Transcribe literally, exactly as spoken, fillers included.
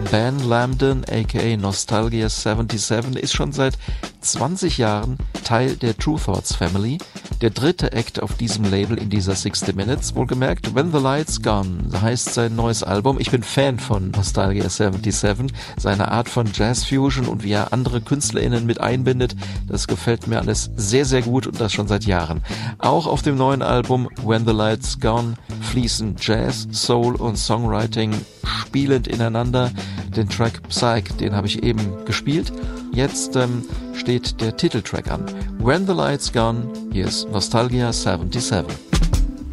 Ben Lambden, aka Nostalgia siebenundsiebzig, ist schon seit zwanzig Jahren Teil der Tru Thoughts Family. Der dritte Act auf diesem Label in dieser sixty Minutes. Wohlgemerkt, When the Lights Gone heißt sein neues Album. Ich bin Fan von Nostalgia siebenundsiebzig. Seine Art von Jazz-Fusion und wie er andere KünstlerInnen mit einbindet, das gefällt mir alles sehr, sehr gut und das schon seit Jahren. Auch auf dem neuen Album When the Lights Gone fließen Jazz, Soul und Songwriting spielend ineinander. Den Track Psych, den habe ich eben gespielt. Jetzt ähm, steht der Titeltrack an. When the Lights Gone, hier ist Nostalgia siebenundsiebzig.